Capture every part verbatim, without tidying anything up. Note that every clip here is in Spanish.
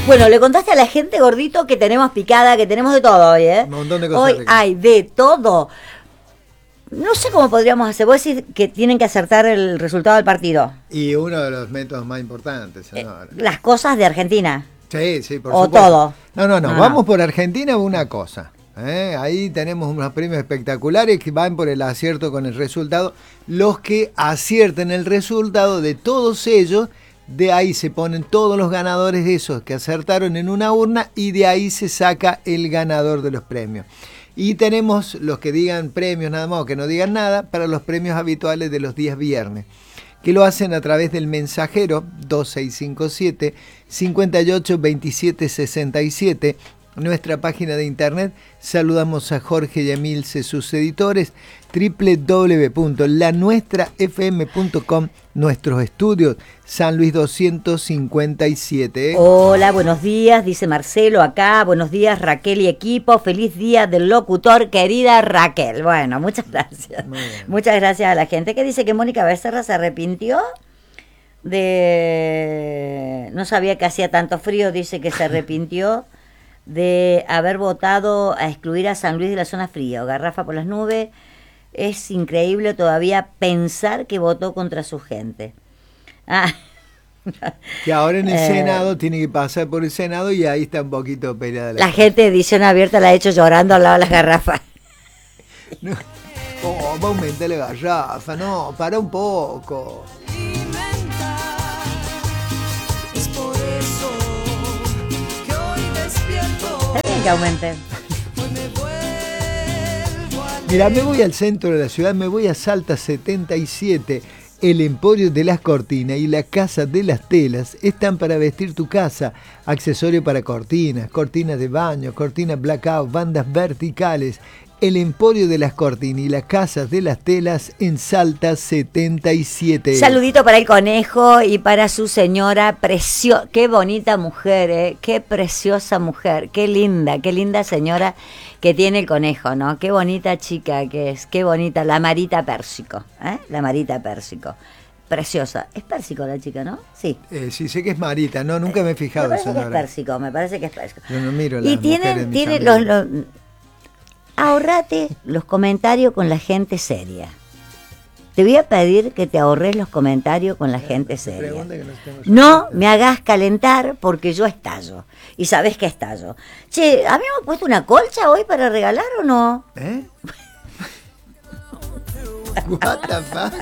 Bueno, le contaste a la gente, gordito, que tenemos picada, que tenemos de todo hoy, ¿eh? Un montón de cosas. Hoy ricas. Hay de todo. No sé cómo podríamos hacer. Vos decís que tienen que acertar el resultado del partido. Y uno de los métodos más importantes. ¿No? Eh, las cosas de Argentina. Sí, sí, por o supuesto. todo. No, no, no. Ah. Vamos por Argentina una cosa. ¿eh? Ahí tenemos unos premios espectaculares que van por el acierto con el resultado. Los que acierten el resultado de todos ellos, de ahí se ponen todos los ganadores de esos que acertaron en una urna y de ahí se saca el ganador de los premios. Y tenemos los que digan premios nada más o que no digan nada para los premios habituales de los días viernes, que lo hacen a través del mensajero dos seis cinco siete, cinco ocho dos siete seis siete, nuestra página de internet. Saludamos a Jorge y a Milce, sus editores, doble u doble u doble u punto la nuestra f m punto com, nuestros estudios, San Luis doscientos cincuenta y siete. ¿eh? Hola, buenos días, dice Marcelo acá. Buenos días, Raquel y equipo. Feliz día del locutor, querida Raquel. Bueno, muchas gracias. Muchas gracias a la gente que dice que Mónica Becerra se arrepintió de... No sabía que hacía tanto frío, dice que se arrepintió de haber votado a excluir a San Luis de la zona fría o Garrafa por las nubes. Es increíble todavía pensar que votó contra su gente. Ah. Que ahora en el eh, Senado tiene que pasar por el Senado y ahí está un poquito peleada. La, la gente de Edición Abierta la ha hecho llorando al lado de las garrafas. No. Oh, va a aumentar la garrafa, no, para un poco. Está bien que aumente. Mira, me voy al centro de la ciudad, me voy a Salta setenta y siete. El Emporio de las Cortinas y la Casa de las Telas están para vestir tu casa. Accesorio para cortinas, cortinas de baño, cortinas blackout, bandas verticales. El Emporio de las Cortinas y la Casa de las Telas en Salta setenta y siete. Saludito para el conejo y para su señora preciosa. Qué bonita mujer, ¿eh? Qué preciosa mujer. Qué linda, qué linda señora que tiene el conejo, ¿no? Qué bonita chica que es. Qué bonita. La Marita Pérsico, ¿eh? La Marita Pérsico. Preciosa. Es Pérsico la chica, ¿no? Sí. Eh, sí, sé que es Marita, no, nunca me he fijado. Me parece señora. que es Pérsico, me parece que es Pérsico. Yo no miro las y mujeres tienen, mis tienen amigos. los... los ahorrate los comentarios con la gente seria. Te voy a pedir que te ahorres los comentarios con la gente seria. No me hagas calentar porque yo estallo. Y sabes que estallo. Che, ¿habíamos puesto una colcha hoy para regalar o no? ¿Eh? What the fuck?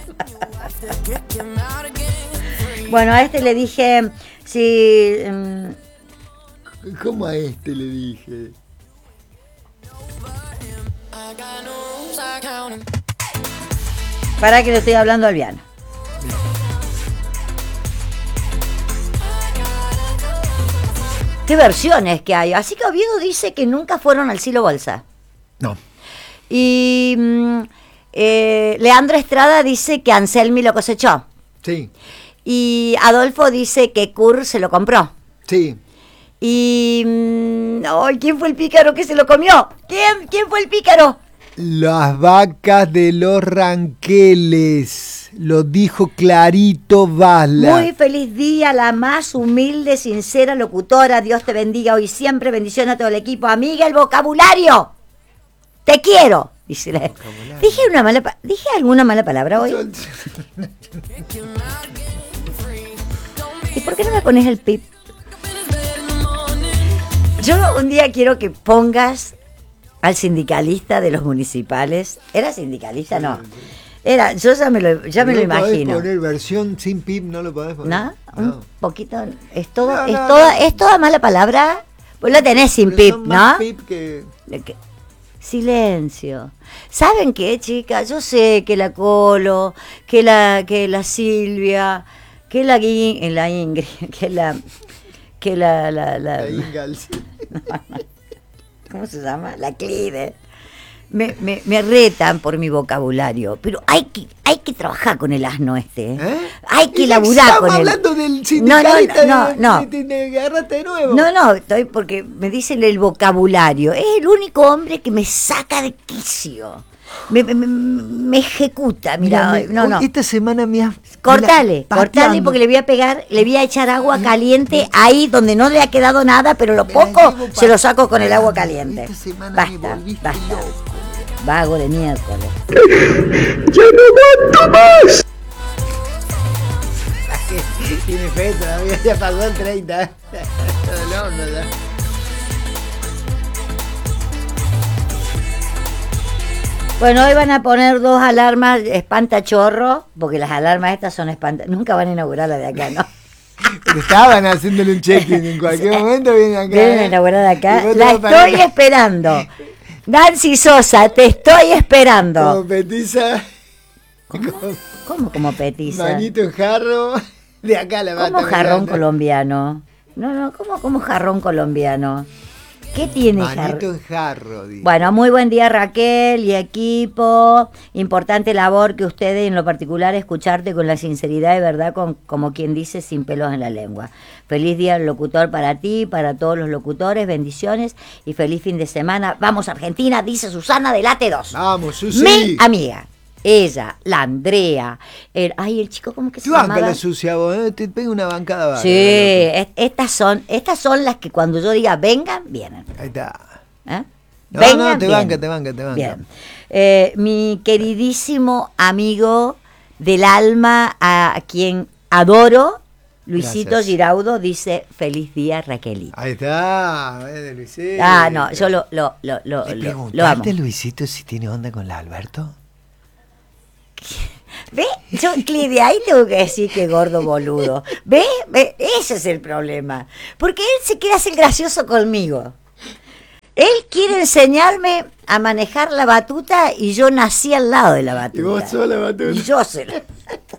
Bueno, a este le dije, si... Um, ¿Cómo a este le dije? para que le estoy hablando al piano. ¿Qué versiones que hay? Así que Oviedo dice que nunca fueron al Silo Bolsa. No. Y mm, eh, Leandro Estrada dice que Anselmi lo cosechó. Sí. Y Adolfo dice que Kur se lo compró. Sí. Y... Mm, ¡ay! ¿Quién fue el pícaro que se lo comió? ¿Quién? ¿Quién fue el pícaro? Las vacas de los ranqueles. Lo dijo clarito Basla. Muy feliz día, la más humilde, sincera locutora. Dios te bendiga hoy siempre. Bendición a todo el equipo. Amiga, el vocabulario. Te quiero. Dice la... ¿Dije, una mala pa... ¿Dije alguna mala palabra hoy? ¿Y por qué no me pones el pip? Yo un día quiero que pongas al sindicalista de los municipales. ¿Era sindicalista? No. Era, yo ya me lo, ya me lo imagino. ¿No podés poner versión sin pip? ¿No lo podés poner? ¿No? Un No. poquito. Es todo, No, es no, toda, no. es toda mala palabra. Vos la tenés sin Pero pip, son más ¿no? pip que... Que- Silencio. ¿Saben qué, chicas? Yo sé que la Colo, que la, que la Silvia, que la, Gui- la Ingrid, que la, que la, la, la, La Ingalls. ¿cómo se llama? La Clide. Me, me, me retan por mi vocabulario, pero hay que, hay que trabajar con el asno este. ¿eh? ¿Eh? Hay que Y laburar estamos con él. hablando del No, sindicalista. no, no, no. De, de, de, de agarrate de nuevo. No, no, estoy porque me dicen el vocabulario. Es el único hombre que me saca de quicio. me, me, me ejecuta, mira, Mira, me- no, no. Esta semana me has... Cortale, la- cortale pateando. porque le voy a pegar, le voy a echar agua caliente ahí donde no le ha quedado nada, pero lo Me la poco llevo se lo saco con el agua pateando. caliente. Esta semana me Basta, volviste basta. loco. Vago de miércoles. Tiene fe todavía, ya pasó el treinta. No, no, no. Bueno, hoy van a poner dos alarmas espantachorro, porque las alarmas estas son espanta... Nunca van a inaugurar la de acá, ¿no? Pero estaban haciéndole un check-in, en cualquier momento vienen acá. Vienen a ¿eh? inaugurar acá. Y vos te La vas para estoy acá. esperando. Nancy Sosa, te estoy esperando. Como petiza, ¿Cómo? ¿Cómo como petiza? manito en jarro, de acá la ¿Cómo mata. jarrón mirando. colombiano? No, no, ¿cómo, cómo jarrón colombiano? ¿Qué tiene Manito jarrón? en jarro, digo. Bueno, muy buen día Raquel y equipo. Importante labor que ustedes en lo particular escucharte con la sinceridad y verdad, con, como quien dice, sin pelos en la lengua. Feliz día del locutor para ti, para todos los locutores, bendiciones y feliz fin de semana. Vamos Argentina, dice Susana de Late dos. Vamos, Susi. Mi amiga, ella, la Andrea, el, ay, el chico, ¿cómo que se Tú banca llamaba? la sucia vos, ¿eh? Te pega una bancada bárbara, Sí, loco. es- estas son, estas son las que cuando yo diga vengan, vienen. Ahí está. ¿Eh? No, Vengan, no, te vienen. banca, te banca, te banca. Bien. Eh, mi queridísimo amigo del alma, a quien adoro, Luisito Gracias. Giraudo, dice feliz día Raquelita. Ahí está, eh, Luisito. Ah, no, yo lo, lo, lo, lo, ¿Le lo, preguntaste lo amo. a Luisito si tiene onda con la Alberto? ¿Ve? Yo, de ahí tengo que decir que gordo boludo. ¿Ve? ¿Ve? Ese es el problema. Porque él se quiere hacer gracioso conmigo. Él quiere enseñarme a manejar la batuta y yo nací al lado de la batuta. Y vos sola, batuta. Y yo se la...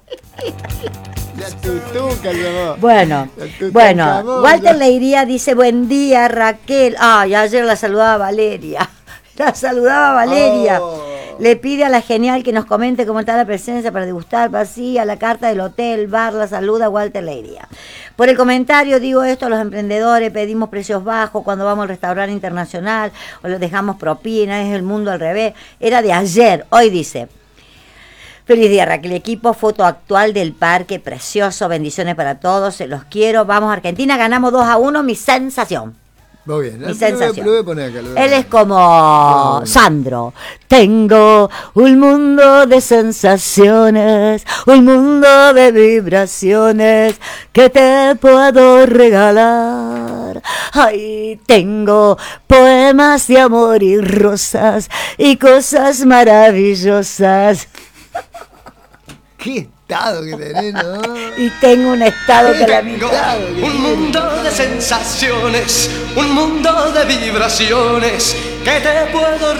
La tutuca, llamó. Bueno, La tutuca bueno, Camón, Walter ya. Leiría dice buen día Raquel. Ay, ayer la saludaba Valeria. La saludaba Valeria. Oh. Le pide a la genial que nos comente cómo está la presencia para degustar vacía la carta del hotel, bar, la saluda Walter Leiría. Por el comentario digo esto a los emprendedores, pedimos precios bajos cuando vamos al restaurante internacional o les dejamos propina, es el mundo al revés. Era de ayer, hoy dice... Feliz día Raquel, equipo, foto actual del parque, precioso, bendiciones para todos, se los quiero, vamos Argentina, ganamos dos a uno, mi sensación. Muy bien, Mi lo voy a- sensación. lo voy a poner acá. lo voy a Él poner. es como Bueno. Sandro. Tengo un mundo de sensaciones, un mundo de vibraciones que te puedo regalar. Ay, tengo poemas de amor y rosas y cosas maravillosas. Qué estado que tenés, ¿no? Y tengo un estado que la mitad. Tengo un mundo de sensaciones, un mundo de vibraciones que te puedo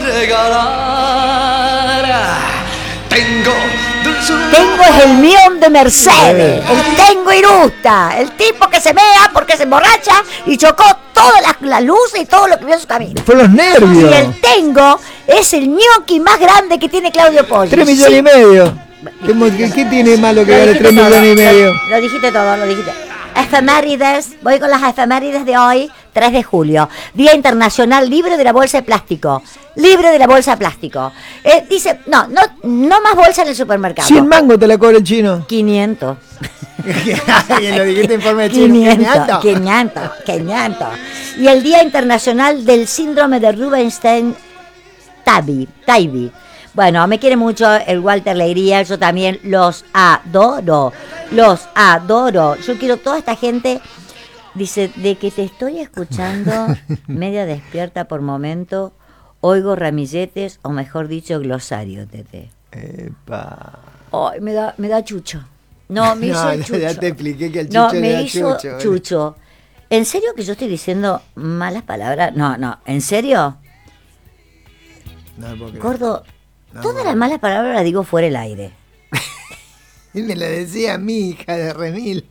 regalar. Tengo dulzura. Tengo es el mión de Mercedes, el tengo irusta, el tipo que se mea porque se emborracha y chocó todas las, las luces y todo lo que vio en su camino. Fue los Y nervios. el tengo es el ñoqui más grande que tiene Claudio Poggi. Tres millones Sí, y medio. ¿Qué, mo- qué- qué tiene malo que lo gane dijiste tres todo, millones y medio? Lo, lo dijiste todo, lo dijiste. Efemérides, voy con las efemérides de hoy, tres de julio. Día Internacional Libre de la Bolsa de Plástico. Libre de la bolsa de plástico. Eh, dice, no, no, no más bolsa en el supermercado. cien mangos te la cobra el chino. quinientos. Alguien lo dijiste en forma de chino. quinientos, quinientos, quinientos. Y el Día Internacional del Síndrome de Rubinstein-Taibi. Taibi. Bueno, me quiere mucho el Walter Leiría, yo también los adoro, los adoro. Yo quiero toda esta gente, dice, de que te estoy escuchando, media despierta por momento, oigo ramilletes, o mejor dicho, glosario, Tete. Epa. Ay, me da, me da chucho. No, me hizo No, no, chucho. ya te expliqué que el chucho No, le me da hizo chucho, ¿vale? chucho. ¿En serio que yo estoy diciendo malas palabras? No, no, ¿en serio? No puedo creer. Gordo, No, todas bueno. las malas palabras las digo fuera del aire. Y me la decía mi hija de Remil.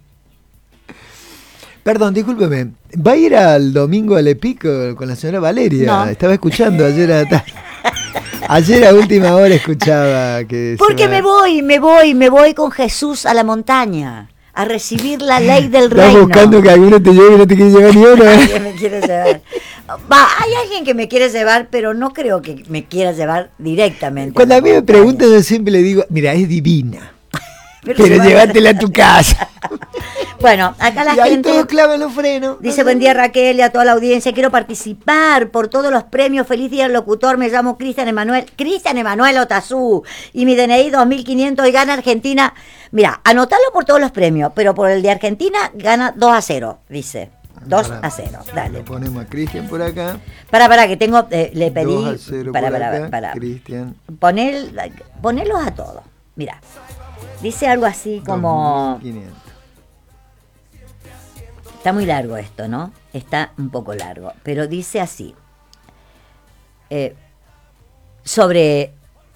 Perdón, discúlpeme. ¿Va a ir al domingo al Epico con la señora Valeria? No. Estaba escuchando ayer a la tarde. Ayer a última hora escuchaba que... se Porque va- me voy, me voy, me voy con Jesús a la montaña a recibir la ley del Estás reino. buscando que alguno te lleve y no te quiere llevar ni uno. ¿eh? Nadie me quiere llevar. Va, hay alguien que me quiere llevar, pero no creo que me quiera llevar directamente. Cuando a, a mí me preguntan, yo siempre le digo, mira, es divina, pero, pero llévatela a tu casa. Bueno, acá la y ahí gente todos clavan los frenos. dice, buen día Raquel y a toda la audiencia, quiero participar por todos los premios, feliz día al locutor, me llamo Cristian Emanuel, Cristian Emanuel Otazú, y mi D N I dos mil quinientos y gana Argentina, mira, anotalo por todos los premios, pero por el de Argentina gana dos a cero, dice, dos a cero, dale. Le ponemos a Cristian por acá. Para, para, que tengo, eh, le pedí, dos a cero para, por para, acá, para, Cristian. poner, ponerlos a todos, mira, dice algo así como... dos mil quinientos. Está muy largo esto, ¿no? Está un poco largo, pero dice así, eh, sobre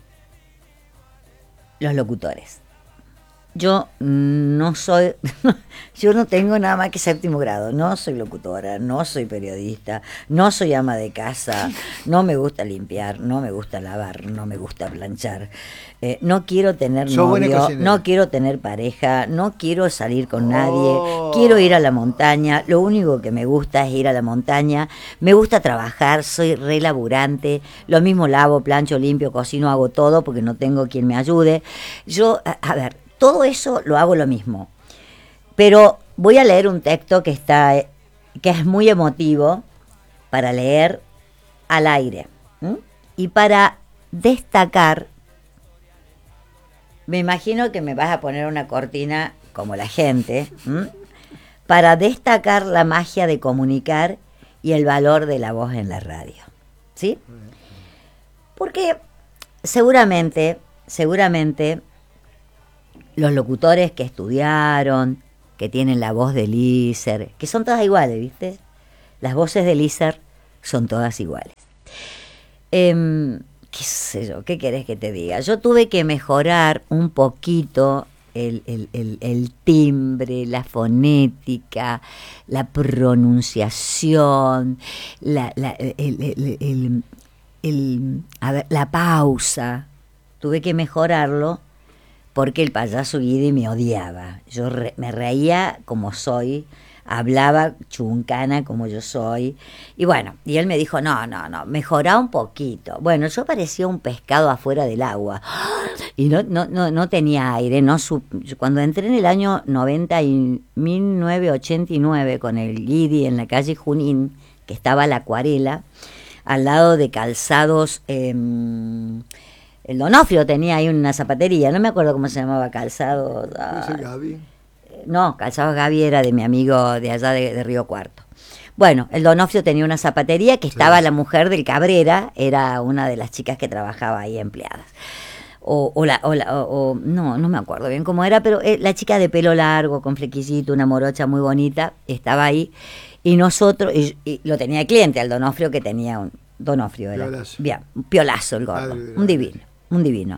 los locutores. Yo no soy, yo no tengo nada más que séptimo grado, no soy locutora, no soy periodista, no soy ama de casa, no me gusta limpiar, no me gusta lavar, no me gusta planchar, eh, no quiero tener novio, no quiero tener pareja, no quiero salir con nadie, oh. quiero ir a la montaña, lo único que me gusta es ir a la montaña, me gusta trabajar, soy re laburante, lo mismo lavo, plancho, limpio, cocino, hago todo porque no tengo quien me ayude. Yo, a, a ver, todo eso lo hago lo mismo, pero voy a leer un texto que está, que es muy emotivo para leer al aire, ¿m? Y para destacar, me imagino que me vas a poner una cortina como la gente, ¿m? Para destacar la magia de comunicar y el valor de la voz en la radio, ¿sí? Porque seguramente, seguramente los locutores que estudiaron, que tienen la voz de Lícer, que son todas iguales, ¿viste? Las voces de Lícer son todas iguales. Eh, ¿Qué sé yo? ¿Qué querés que te diga? Yo tuve que mejorar un poquito el, el, el, el timbre, la fonética, la pronunciación, la, la, el, el, el, el, a ver, la pausa. Tuve que mejorarlo porque el payaso Guidi me odiaba. Yo re, me reía como soy, hablaba chuncana como yo soy. Y bueno, y él me dijo, no, no, no, mejorá un poquito. Bueno, yo parecía un pescado afuera del agua. Y no, no, no, no tenía aire. No sub... Cuando entré en el año noventa y mil novecientos ochenta y nueve con el Guidi en la calle Junín, que estaba la Acuarela, al lado de Calzados... Eh, el Donofrio tenía ahí una zapatería, no me acuerdo cómo se llamaba, Calzado... ¿No es Gaby? No, Calzado Gaby era de mi amigo de allá de, de Río Cuarto. Bueno, el Donofrio tenía una zapatería que estaba sí. La mujer del Cabrera, era una de las chicas que trabajaba ahí empleadas. O, o la, o, la o, o no, no me acuerdo bien cómo era, pero eh, la chica de pelo largo, con flequillito, una morocha muy bonita, estaba ahí. Y nosotros, y, y lo tenía cliente, al Donofrio, que tenía un... Donofrio era. Piolazo. Bien, un piolazo el gordo, Padre, un divino. Un divino.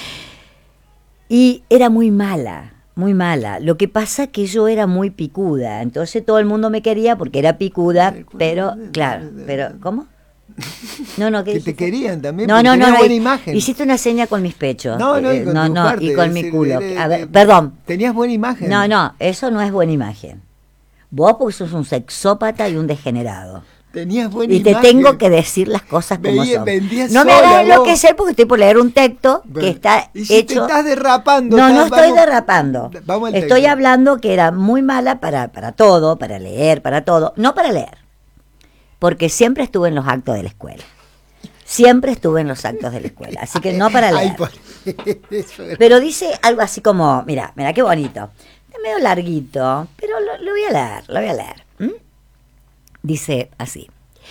Y era muy mala, muy mala. Lo que pasa que yo era muy picuda, entonces todo el mundo me quería porque era picuda, pero, claro, pero, ¿cómo? No, no, ¿qué que dijiste? Te querían también, no, no, no, no, buena imagen. Hiciste una seña con mis pechos. No, no, y con, no, no, parte, y con decir, mi culo. De, de, A ver, de, perdón. Tenías buena imagen. No, no, eso no es buena imagen. Vos porque sos un sexópata y un degenerado. Tenías buena y te imagen. tengo que decir las cosas como Veía, son. No me hagas enloquecer porque estoy por leer un texto bueno, que está y si hecho. Te estás derrapando. No, estás, no estoy vamos, derrapando. Vamos al estoy texto. hablando que era muy mala para, para todo, para leer, para todo. No para leer. Porque siempre estuve en los actos de la escuela. Siempre estuve en los actos de la escuela. Así que no para leer. Ay, por... Pero dice algo así como, mira, mira qué bonito. Es medio larguito, pero lo, lo voy a leer, lo voy a leer. ¿Mm? Dice así.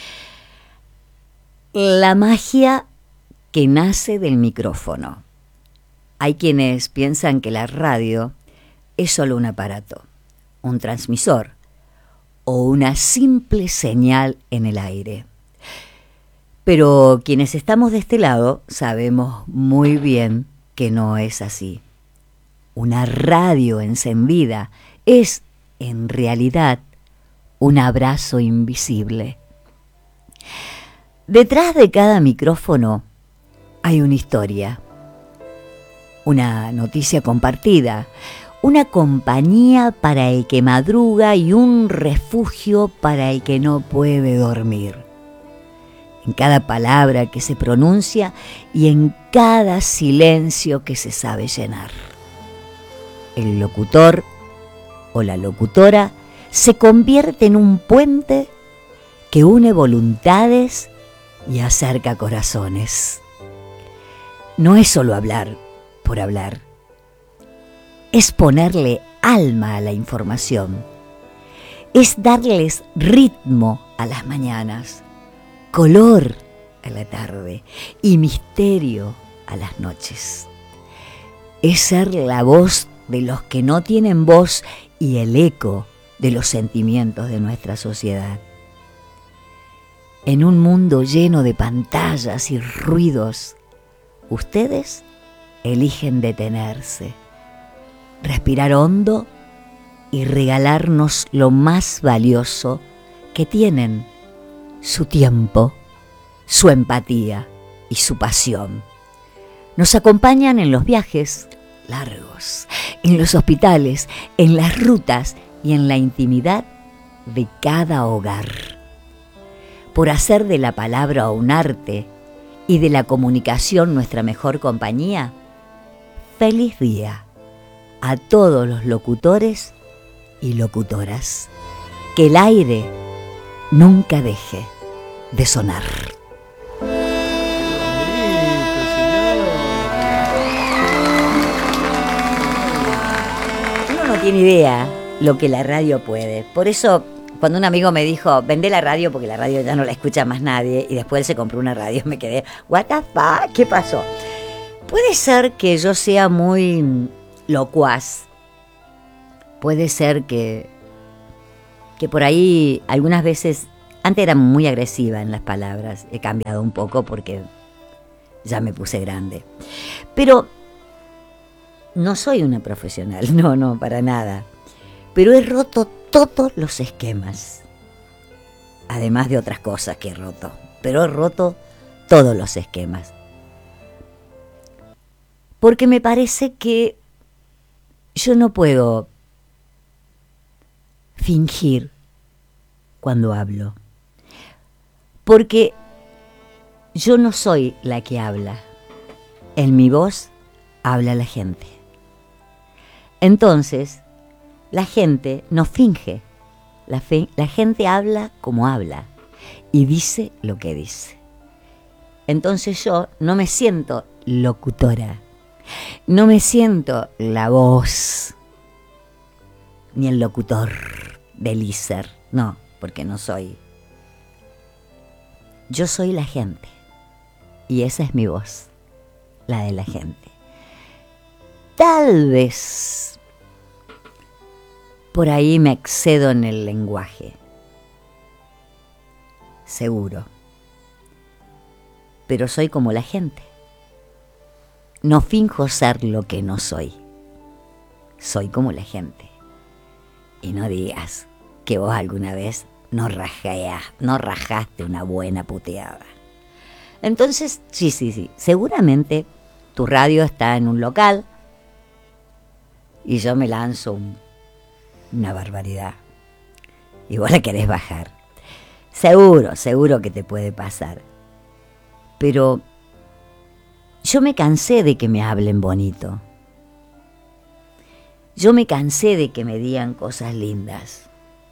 La magia que nace del micrófono. Hay quienes piensan que la radio es solo un aparato, un transmisor o una simple señal en el aire. Pero quienes estamos de este lado sabemos muy bien que no es así. Una radio encendida es, en realidad, un abrazo invisible. Detrás de cada micrófono hay una historia, una noticia compartida, una compañía para el que madruga y un refugio para el que no puede dormir. en cada palabra que se pronuncia y en cada silencio que se sabe llenar. El locutor o la locutora se convierte en un puente que une voluntades y acerca corazones. No es solo hablar por hablar, es ponerle alma a la información, es darles ritmo a las mañanas, color a la tarde y misterio a las noches. Es ser la voz de los que no tienen voz y el eco de los sentimientos de nuestra sociedad. En un mundo lleno de pantallas y ruidos, ustedes eligen detenerse, respirar hondo y regalarnos lo más valioso que tienen: su tiempo, su empatía y su pasión. Nos acompañan en los viajes largos, en los hospitales, en las rutas y en la intimidad de cada hogar. Por hacer de la palabra un arte y de la comunicación nuestra mejor compañía, feliz día a todos los locutores y locutoras. Que el aire nunca deje de sonar. Uno no tiene idea lo que la radio puede. Por eso, cuando un amigo me dijo, vendé la radio porque la radio ya no la escucha más nadie, y después él se compró una radio, me quedé, what the fuck, ¿qué pasó? Puede ser que yo sea muy locuaz, puede ser que, que por ahí algunas veces, antes era muy agresiva en las palabras, he cambiado un poco porque ya me puse grande, pero no soy una profesional, no, no, para nada, pero he roto todos los esquemas, además de otras cosas que he roto, pero he roto todos los esquemas, porque me parece que yo no puedo fingir cuando hablo, porque yo no soy la que habla, en mi voz habla la gente. Entonces, la gente no finge, la, fe, la gente habla como habla y dice lo que dice. Entonces yo no me siento locutora, no me siento la voz, ni el locutor del I S E R, no, porque no soy. Yo soy la gente, y esa es mi voz, la de la gente. Tal vez por ahí me excedo en el lenguaje, seguro, pero soy como la gente. No finjo ser lo que no soy, soy como la gente. Y no digas que vos alguna vez no rajeas, no rajaste una buena puteada. Entonces, sí, sí, sí, seguramente tu radio está en un local y yo me lanzo un, una barbaridad y vos la querés bajar. Seguro, seguro que te puede pasar. Pero yo me cansé de que me hablen bonito. Yo me cansé de que me digan cosas lindas,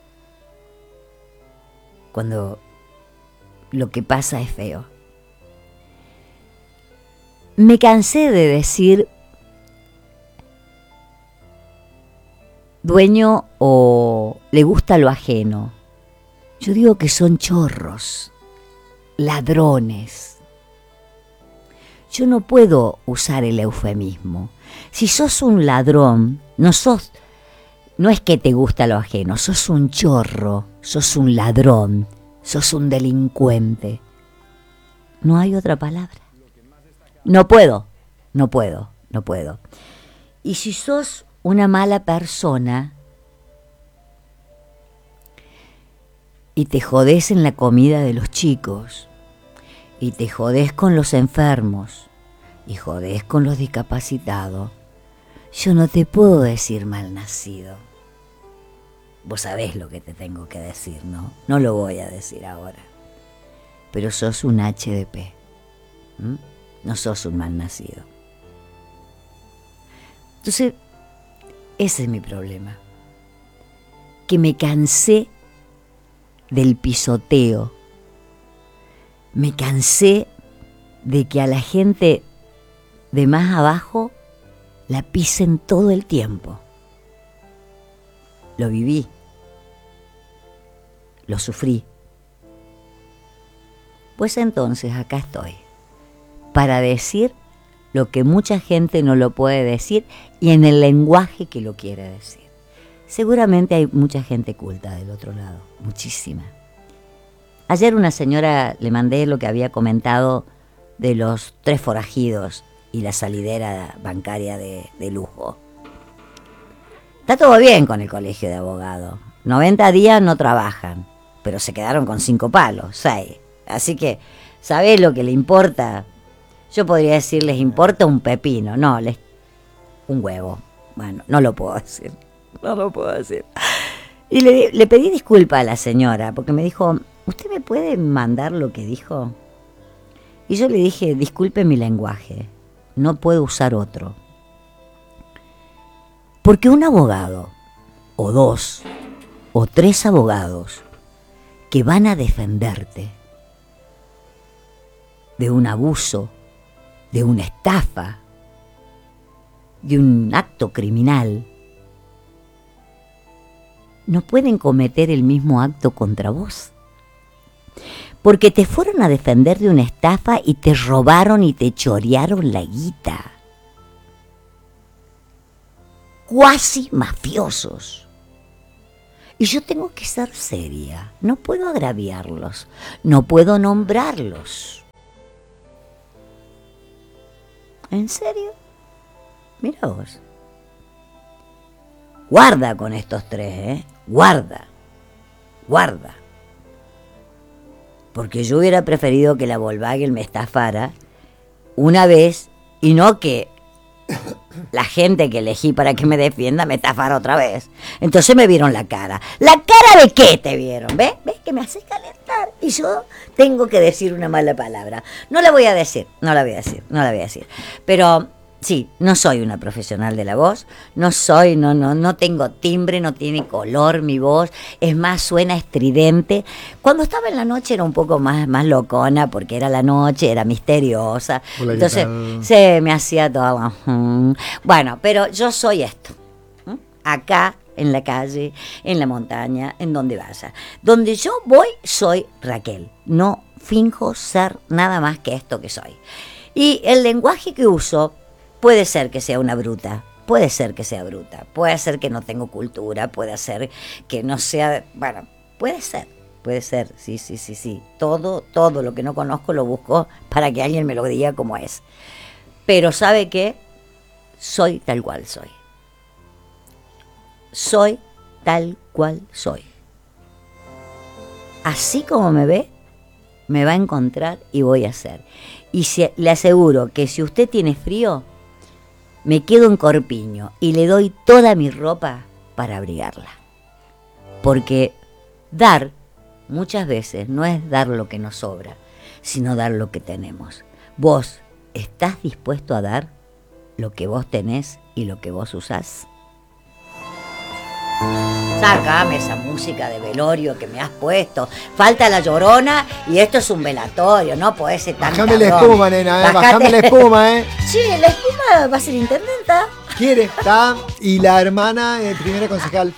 cuando lo que pasa es feo. Me cansé de decir dueño o le gusta lo ajeno. Yo digo que son chorros, ladrones. Yo no puedo usar el eufemismo. Si sos un ladrón, no sos, no es que te gusta lo ajeno, sos un chorro, sos un ladrón, sos un delincuente. No hay otra palabra. No puedo, no puedo, no puedo. Y si sos una mala persona y te jodés en la comida de los chicos, y te jodés con los enfermos, y jodés con los discapacitados, yo no te puedo decir mal nacido. Vos sabés lo que te tengo que decir, ¿no? No lo voy a decir ahora. pero sos un H D P. ¿Mm? No sos un mal nacido. Entonces, ese es mi problema. Que me cansé del pisoteo. Me cansé de que a la gente de más abajo la pisen todo el tiempo. Lo viví. Lo sufrí. Pues entonces acá estoy, para decir lo que mucha gente no lo puede decir y en el lenguaje que lo quiere decir. Seguramente hay mucha gente culta del otro lado, muchísima. Ayer una señora le mandé lo que había comentado de los tres forajidos y la salidera bancaria de, de lujo. Está todo bien con el colegio de abogados. noventa días no trabajan, pero se quedaron con cinco palos, seis. Así que, ¿sabés lo que le importa? Yo podría decir, les importa un pepino. No, les un huevo. Bueno, no lo puedo decir. No lo puedo decir. Y le, le pedí disculpa a la señora, porque me dijo, ¿usted me puede mandar lo que dijo? Y yo le dije, disculpe mi lenguaje, no puedo usar otro. Porque un abogado, o dos, o tres abogados, que van a defenderte de un abuso, de una estafa, de un acto criminal, no pueden cometer el mismo acto contra vos. Porque te fueron a defender de una estafa y te robaron y te chorearon la guita. Cuasi mafiosos. Y yo tengo que ser seria. No puedo agraviarlos. No puedo nombrarlos. ¿En serio? Mira vos. Guarda con estos tres, ¿eh? Guarda. Guarda. Porque yo hubiera preferido que la Volkswagen me estafara una vez y no que la gente que elegí para que me defienda me estafara otra vez. Entonces me vieron la cara. ¿La cara de qué te vieron? ¿Ves? ¿Ves que me haces calentar? Y yo tengo que decir una mala palabra. No la voy a decir, no la voy a decir, no la voy a decir. Pero sí, no soy una profesional de la voz, no soy, no, no, no tengo timbre, no tiene color mi voz, es más, suena estridente. Cuando estaba en la noche era un poco más, más locona, porque era la noche, era misteriosa. Hola, entonces se me hacía todo. Uh, bueno, pero yo soy esto. ¿Mm? Acá, en la calle, en la montaña, en donde vaya. Donde yo voy, soy Raquel. No finjo ser nada más que esto que soy. Y el lenguaje que uso puede ser que sea una bruta, puede ser que sea bruta, puede ser que no tengo cultura, puede ser que no sea, bueno, puede ser, puede ser, sí, sí, sí, sí. Todo, todo lo que no conozco lo busco para que alguien me lo diga como es. Pero ¿sabe qué? Soy tal cual soy. Soy tal cual soy. Así como me ve, me va a encontrar y voy a hacer. Y si, le aseguro que si usted tiene frío, me quedo en corpiño y le doy toda mi ropa para abrigarla. Porque dar muchas veces no es dar lo que nos sobra, sino dar lo que tenemos. ¿Vos estás dispuesto a dar lo que vos tenés y lo que vos usás? Sácame esa música de velorio que me has puesto. Falta la Llorona y esto es un velatorio, no podés ser tan Bajame la espuma, nena, eh. Bajame la espuma, eh. Sí, la espuma va a ser intendenta. Quiere, está. Y la hermana, eh, primera concejal.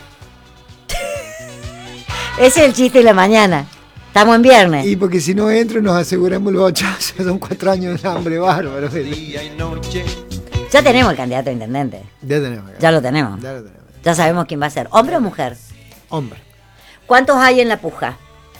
Ese es el chiste de la mañana. Estamos en viernes. Y porque si no entro nos aseguramos el bochazo. Son cuatro años de hambre bárbaro. Ya tenemos el candidato a intendente. Ya tenemos. Ya lo tenemos. Ya lo tenemos. Ya sabemos quién va a ser. ¿Hombre o mujer? Hombre. ¿Cuántos hay en la puja?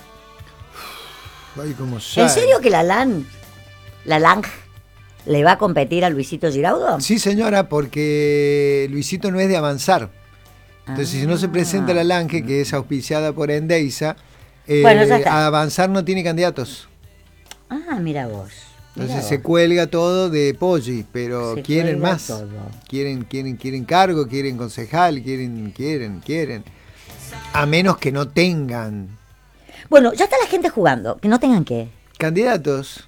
Hay como seis. ¿En serio que la LAN, la LANG, le va a competir a Luisito Giraudo? Sí, señora, porque Luisito no es de avanzar. Entonces, ah. si no se presenta la LANG, que es auspiciada por Endesa, eh, bueno, ya está. A avanzar no tiene candidatos. Ah, mira vos. Entonces Mira se vos. cuelga todo de Poggi, pero se quieren más. Todo. Quieren, quieren, quieren cargo, quieren concejal, quieren, quieren, quieren. A menos que no tengan. Bueno, ya está la gente jugando. ¿Que no tengan qué? Candidatos.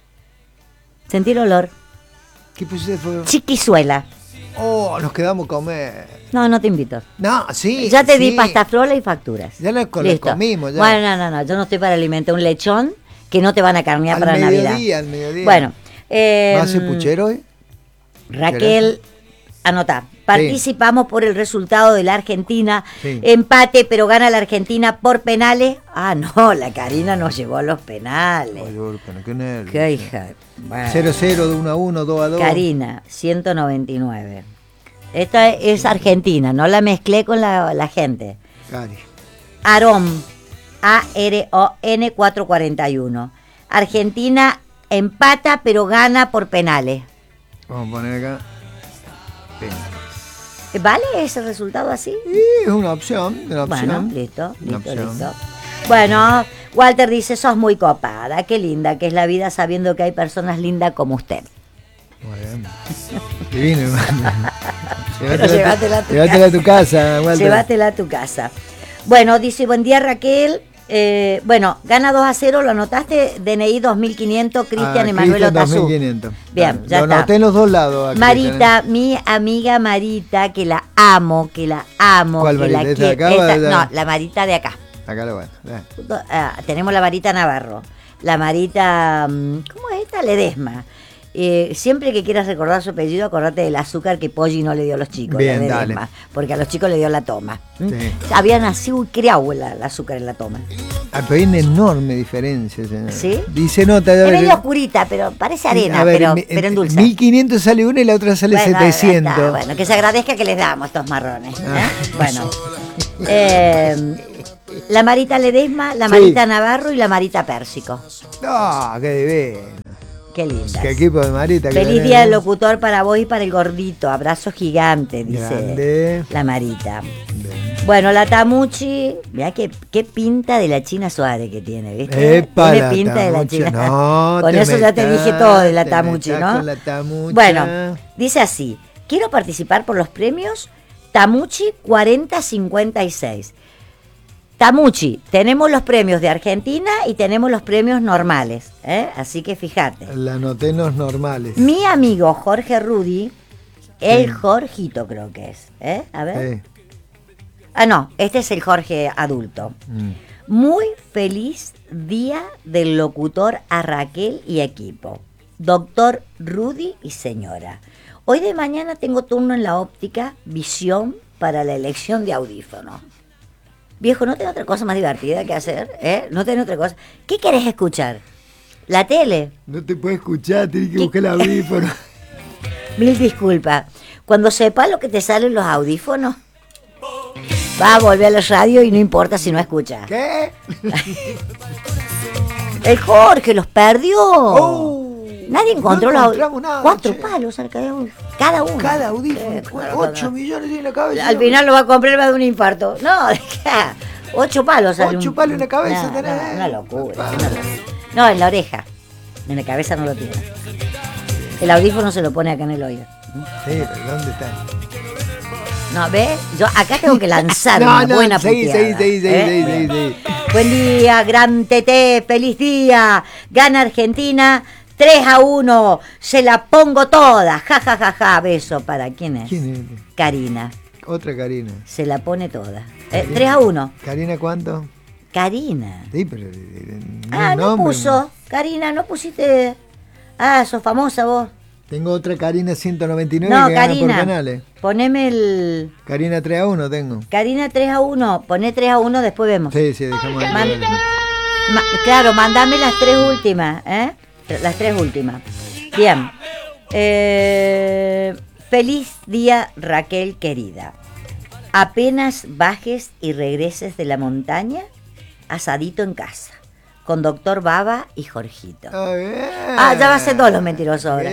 Sentir olor. ¿Qué pusiste? Fue? Chiquizuela. Oh, nos quedamos a comer. No, no te invito. No, sí. Ya te sí. di pasta frola y facturas. Ya la co- la Listo. comimos. Ya. Bueno, no, no, no. Yo no estoy para alimentar un lechón que no te van a carnear al para mediodía, Navidad. al mediodía. Bueno. Eh, ¿Va a ser puchero hoy? Raquel, anotá. Participamos sí. por el resultado de la Argentina. Sí. Empate, pero gana la Argentina por penales. Ah, no, la Karina nos llevó a los penales. Ay, Orca, qué nervios. Qué hija. Bueno. cero cero, uno a uno, dos a dos. Karina, ciento noventa y nueve. Esta es Argentina, no la mezclé con la, la gente. Cari. Aarón, A R O N cuatrocientos cuarenta y uno. Argentina empata, pero gana por penales. Vamos a poner acá. Penales. ¿Vale ese resultado así? Sí, es una opción, una opción. Bueno, listo, Una listo, opción. listo. Bueno, Walter dice, sos muy copada, qué linda que es la vida sabiendo que hay personas lindas como usted. Muy bien. Divino, hermano. Pero llévatela a tu llévatela a tu casa. casa, Walter. Llévatela a tu casa. Bueno, dice, buen día Raquel. Eh, bueno, gana dos a cero, lo anotaste, D N I dos mil quinientos, Cristian ah, Emanuel Otazú. dos mil quinientos. Bien, Claro, ya lo está. anoté en los dos lados. Marita, mi amiga Marita, que la amo, que la amo. ¿Cuál que Marita? la ¿Esta de quiero. acá o de Esta- allá? No, la Marita de acá. Acá lo bueno. Ah, tenemos la Marita Navarro, la Marita, mm, ¿cómo es esta? Ledesma. Eh, siempre que quieras recordar su apellido, acordate del azúcar que Poggi no le dio a los chicos. Bien, la dale. Ledesma, porque a los chicos le dio la toma. ¿Mm? Sí. Había nacido y criado el, el azúcar en la toma. Ah, pero hay una enorme diferencia, señor. ¿Sí? Dice nota. Es medio oscurita, pero parece arena, a ver, pero, mi- pero en dulce. mil quinientos sale una y la otra sale Bueno, ahí setecientos. está. Bueno, que se agradezca que les damos estos marrones. ¿eh? Ah. Bueno. Eh, la Marita Ledesma, la Sí. Marita Navarro y la Marita Pérsico. No, qué divino. Qué linda. Qué equipo de Marita. que Feliz tenés, día del ¿no? locutor para vos y para el gordito. Abrazo gigante, dice Grande. la Marita. Bien. Bueno, la Tamuchi, mirá qué, qué pinta de la China Suárez que tiene, ¿viste? Epa, tiene la pinta de la Tamuchi. China. No, Con te eso ya te metas, dije todo de la te Tamuchi, metas ¿no? con la Tamucha. Bueno, dice así, quiero participar por los premios Tamuchi cuarenta cincuenta y seis. Tamuchi, tenemos los premios de Argentina y tenemos los premios normales, ¿eh? Así que fíjate. La anoté en los normales. Mi amigo Jorge Rudy, el Sí. Jorgito creo que es, ¿eh? A ver. Sí. Ah, no, este es el Jorge adulto. Mm. Muy feliz día del locutor a Raquel y equipo. Doctor Rudy y señora. Hoy de mañana tengo turno en la óptica Visión para la elección de audífonos. Viejo, ¿no tenés otra cosa más divertida que hacer? ¿Eh? ¿No tenés otra cosa? ¿Qué querés escuchar? ¿La tele? No te puedes escuchar, tienes que ¿Qué? buscar el audífono. Mil disculpas. Cuando sepa lo que te salen los audífonos, va a volver a la radio y no importa si no escuchas. ¿Qué? El Jorge los perdió. Oh, Nadie encontró no los encontramos audífonos. nada, Cuatro che. palos al cada uno. Cada uno. Cada audífono. Eh, claro, ocho claro. millones tiene en la cabeza. Al final lo va a comprar y va a dar un infarto. No, deja. Ocho palos. sale Ocho un- palos en la cabeza No, tenés. no, una locura, una locura. No, en la oreja. En la cabeza no lo tiene. El audífono se lo pone acá en el oído. Sí, pero ¿dónde están? No, ¿ves? Yo acá tengo que lanzar No, una no, buena seguí, puteada. seguí, seguí, seguí, ¿eh? seguí, seguí. Buen día, gran Tete, feliz día. Gana Argentina tres a uno. Se la pongo toda. Ja, ja, ja, ja. Beso. ¿Para quién es? ¿Quién es? Karina. Otra Karina. Se la pone toda. Eh, tres a uno. ¿Karina cuánto? Karina. Sí, pero... eh, eh, Ah, no nombre, puso. Karina, no pusiste. Ah, sos famosa vos. Tengo otra Karina ciento noventa y nueve No, que gana por Karina. canales. Poneme el. Karina tres a uno tengo. Karina tres a uno. Poné tres a uno, después vemos. Sí, sí, dejamos ahí. Man- Ma- claro, mandame las tres últimas, ¿eh? Las tres últimas. Bien. Eh, feliz día, Raquel querida. Apenas bajes y regreses de la montaña, asadito en casa, con doctor Baba y Jorgito. A ver. Ah, ya va a ser dos los mentirosos ahora.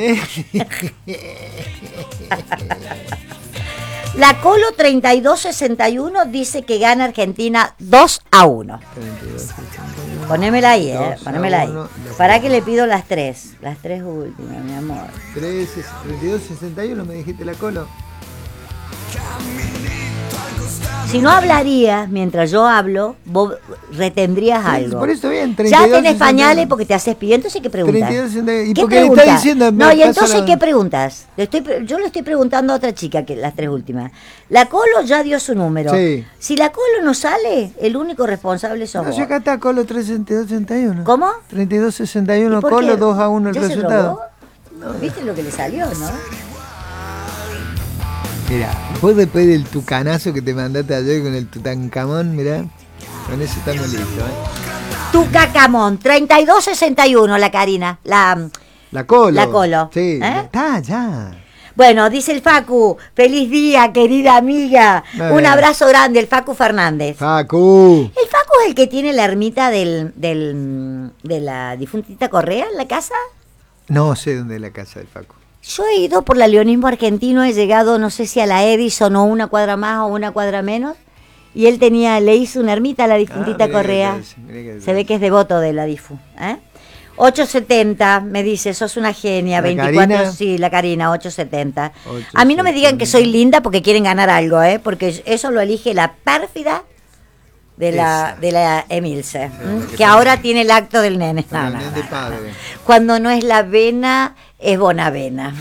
La Colo treinta y dos sesenta y uno dice que gana Argentina dos a uno. Ponémela ahí, eh. dos a Ponémela ahí. uno. Para que le pido las tres. Las tres últimas, mi amor. treinta y dos sesenta y uno me dijiste la Colo. Si no hablarías mientras yo hablo, vos retendrías Sí, algo. por eso bien, Ya treinta y dos, tenés sesenta. pañales porque te haces pie, entonces ¿qué preguntas? treinta y dos, sesenta. ¿Y ¿Qué porque le está preguntas? diciendo? No, me y pasa entonces la- ¿qué preguntas? Le estoy, pre- yo le estoy preguntando a otra chica, que las tres últimas. La Colo ya dio su número. Sí. Si la Colo no sale, el único responsable sos No, vos. si acá está Colo treinta y dos sesenta y uno. ¿Cómo? treinta y dos sesenta y ¿Y uno por Colo, qué? dos a uno el ¿Ya se resultado. drogó? ¿Viste lo que le salió, no? Mira, vos después del tucanazo que te mandaste ayer con el Tutankamón, mirá, con eso estamos listos, ¿eh? Tucacamón, treinta y dos sesenta y uno, la Karina. La, La Colo. La Colo. Sí, ¿Eh? está, ya. bueno, dice el Facu, feliz día, querida amiga. Muy Un bien. abrazo grande, el Facu Fernández. Facu. ¿El Facu es el que tiene la ermita del, del, de la difuntita Correa en la casa? No sé dónde es la casa del Facu. Yo he ido por la Leonismo Argentino, he llegado, no sé si a la Edison o una cuadra más o una cuadra menos, y él tenía, le hizo una ermita a la difuntita Ah, mirá Correa. qué detalle, mirá qué Se detalle. ve que es devoto de la difu. ¿eh? ocho setenta, me dice, sos una genia. ¿La veinticuatro, Karina? sí, la Karina, ocho setenta. ocho A mí no me digan que setenta. soy linda porque quieren ganar algo, ¿eh? Porque eso lo elige la pérfida de la, Esa. de la Emilce, ¿m? que que ahora tiene el acto del nene. No, Para no, el no, nene no, padre. no. Cuando no es la vena, es Bonavena.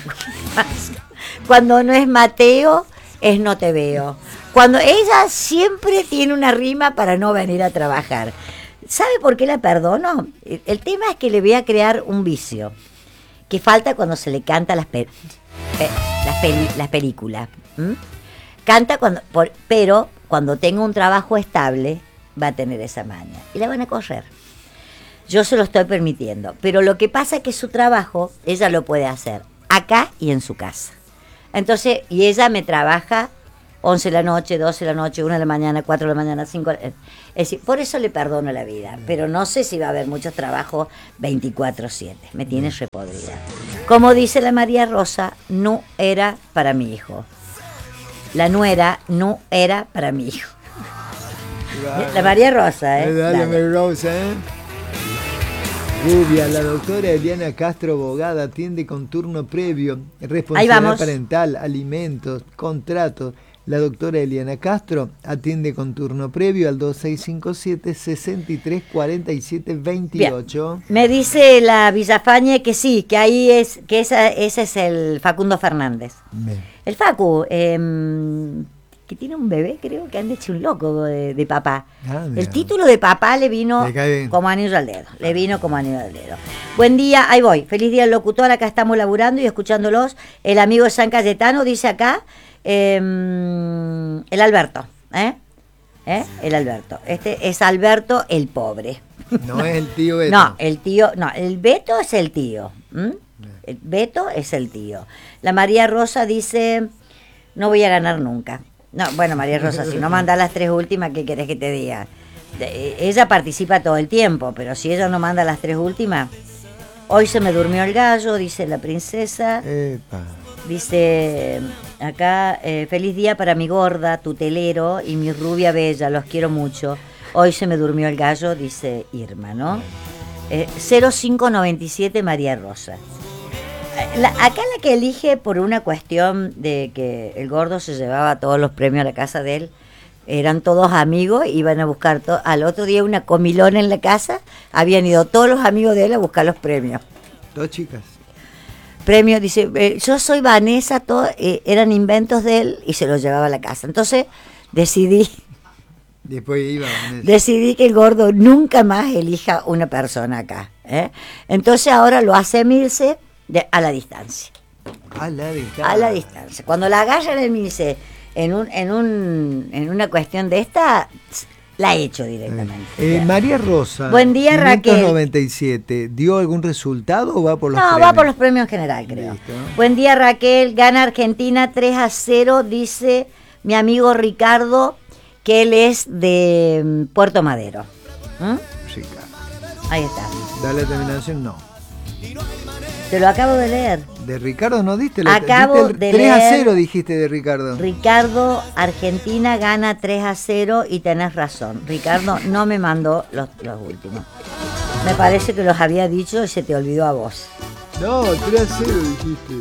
Cuando no es Mateo, es No te veo. Cuando ella siempre tiene una rima para no venir a trabajar. ¿Sabe por qué la perdono? El, el tema es que le voy a crear un vicio que falta cuando se le canta las, pe- pe- las, peli- las películas. ¿m? Canta cuando, por- pero cuando tenga un trabajo estable va a tener esa maña y la van a correr. Yo se lo estoy permitiendo, pero lo que pasa es que su trabajo ella lo puede hacer acá y en su casa. Entonces, y ella me trabaja once de la noche, doce de la noche, una de la mañana, cuatro de la mañana, cinco. Es decir, por eso le perdono la vida, pero no sé si va a haber muchos trabajos veinticuatro siete. Me tiene repodrida. Como dice la María Rosa, no era para mi hijo. La nuera no era para mi hijo. La María Rosa, ¿eh? Eh, Dale, Dale. Mary Rose, ¿eh? Rubia, la doctora Eliana Castro, abogada, atiende con turno previo, responsabilidad vamos. parental, alimentos, contratos. La doctora Eliana Castro atiende con turno previo al dos seis cinco siete, sesenta y tres cuarenta y siete veintiocho. Me dice la Villafañe que sí, que ahí es, que esa, ese es el Facundo Fernández. Bien. El Facu, eh, que tiene un bebé, creo que han hecho un loco de, de papá. Ah, mira. El título de papá le vino Le cae bien. como anillo al dedo. Le vino como anillo al dedo. Buen día, ahí voy. Feliz día al locutor, acá estamos laburando y escuchándolos. El amigo de San Cayetano dice acá, eh, el Alberto, ¿eh? ¿Eh? El Alberto. Este es Alberto el pobre. No es el tío Beto. No, el tío, no, el Beto es el tío. ¿m? El Beto es el tío. La María Rosa dice, no voy a ganar nunca. No, bueno, María Rosa, si no manda las tres últimas, ¿qué querés que te diga? De- ella participa todo el tiempo, pero si ella no manda las tres últimas, hoy se me durmió el gallo, dice la princesa. Epa. Dice acá, eh, feliz día para mi gorda, tutelero y mi rubia bella, los quiero mucho. Hoy se me durmió el gallo, dice Irma, ¿no? Eh, cero cinco noventa y siete María Rosa. Eh, la- acá la que elige por una cuestión de que el gordo se llevaba todos los premios a la casa de él, eran todos amigos, iban a buscar, to- al otro día una comilona en la casa, habían ido todos los amigos de él a buscar los premios. Dos chicas. Premio, dice, eh, yo soy Vanessa, todo, eh, eran inventos de él y se los llevaba a la casa. Entonces decidí, Después iba. Vanessa. decidí que el gordo nunca más elija una persona acá. ¿eh? Entonces ahora lo hace Milce de, a la distancia. A la distancia. A la distancia. Cuando la agarran el Milce en un, en un, en una cuestión de esta, la he hecho directamente. Eh, María Rosa. Buen día, Raquel. quinientos noventa y siete. ¿Dio algún resultado o va por los No, premios? va por los premios en general, creo. Listo. Buen día, Raquel. Gana Argentina tres a cero, dice mi amigo Ricardo, que él es de mm, Puerto Madero. ¿Mm? Ricardo. Ahí está. Da la terminación, no. Te lo acabo de leer. De Ricardo no diste la Acabo diste el de tres a leer- cero dijiste de Ricardo. Ricardo, Argentina gana tres a cero y tenés razón. Ricardo no me mandó los, los últimos. Me parece que los había dicho y se te olvidó a vos. No, tres a cero dijiste.